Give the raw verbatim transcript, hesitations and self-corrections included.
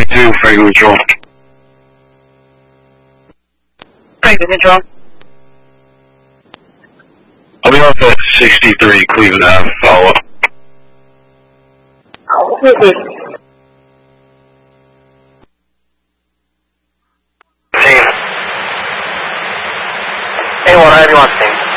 two, Franklin Control. Franklin Control. I'll be off at sixty-three Cleveland Ave, follow up. Team. A one, I have you on team.